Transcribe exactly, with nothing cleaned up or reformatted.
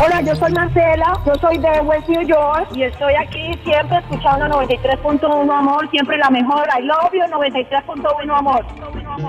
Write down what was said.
Hola, yo soy Marcela, yo soy de West New York y estoy aquí siempre escuchando noventa y tres punto uno amor, siempre la mejor. I love you, noventa y tres punto uno amor.